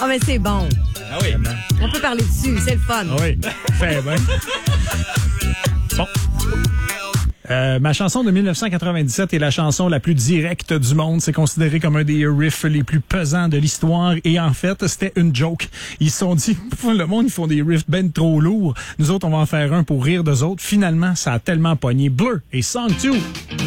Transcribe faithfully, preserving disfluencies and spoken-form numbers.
Ah, mais c'est bon. Ah oui. On peut parler dessus, c'est le fun. Ah oui, fait bien. Bon. Euh, ma chanson de dix-neuf cent quatre-vingt-dix-sept est la chanson la plus directe du monde. C'est considéré comme un des riffs les plus pesants de l'histoire. Et en fait, c'était une joke. Ils se sont dit, le monde, ils font des riffs ben trop lourds. Nous autres, on va en faire un pour rire d'eux autres. Finalement, ça a tellement pogné. Blur et Song deux.